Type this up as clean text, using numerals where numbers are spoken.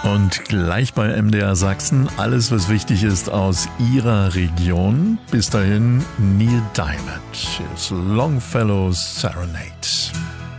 Und gleich bei MDR Sachsen alles, was wichtig ist aus Ihrer Region. Bis dahin, Neil Diamond, his Longfellow Serenade.